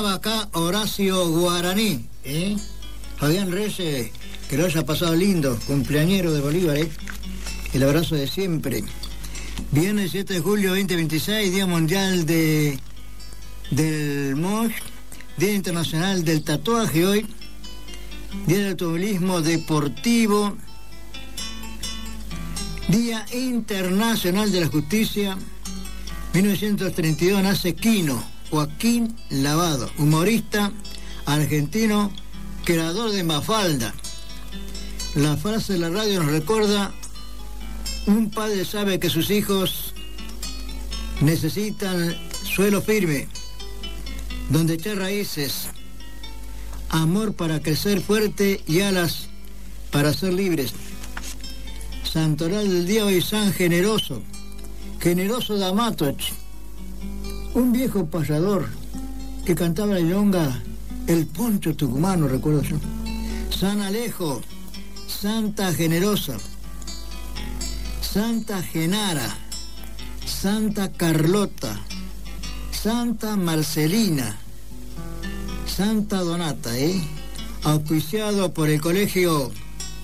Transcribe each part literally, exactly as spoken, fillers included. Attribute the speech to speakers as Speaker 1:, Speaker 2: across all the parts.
Speaker 1: Acá Horacio Guaraní, ¿eh? Fabián Reyes, que lo haya pasado lindo, cumpleañero de Bolívar, ¿eh? El abrazo de siempre. Viernes siete de julio veinte veintiséis, Día Mundial de del M O S, Día Internacional del Tatuaje hoy, Día del Automovilismo Deportivo, Día Internacional de la Justicia. mil novecientos treinta y dos nace Quino, Joaquín Lavado, humorista argentino, creador de Mafalda. La frase de la radio nos recuerda: un padre sabe que sus hijos necesitan suelo firme, donde echar raíces, amor para crecer fuerte y alas para ser libres. Santoral del día hoy, San Generoso, Generoso D'Amato, un viejo payador que cantaba la milonga El Poncho Tucumano, recuerdo yo. San Alejo, Santa Generosa, Santa Genara, Santa Carlota, Santa Marcelina, Santa Donata, ¿eh? Auspiciado por el Colegio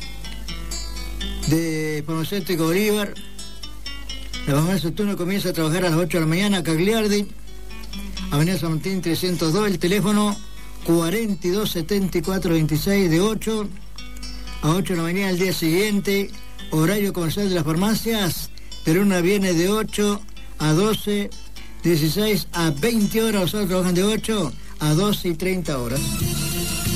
Speaker 1: de Farmacéutico Bolívar. La mamá Saturno comienza a trabajar a las ocho de la mañana, Cagliardi, Avenida San Martín trescientos dos, el teléfono cuarenta y dos setenta y cuatro veintiséis, de ocho a ocho de la mañana el día siguiente. Horario comercial de las farmacias, de lunes a viernes de ocho a doce, dieciséis a veinte horas, los otros trabajan de ocho a doce y treinta horas.